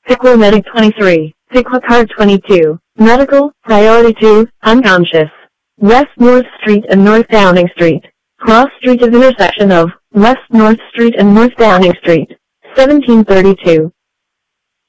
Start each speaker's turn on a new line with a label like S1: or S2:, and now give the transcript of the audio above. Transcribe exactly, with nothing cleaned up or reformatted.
S1: Pickle Medic twenty-three, Pickle Card twenty-two, Medical, Priority two, Unconscious. West North Street and North Downing Street. Cross Street of intersection of West North Street and North Downing Street. seventeen thirty-two.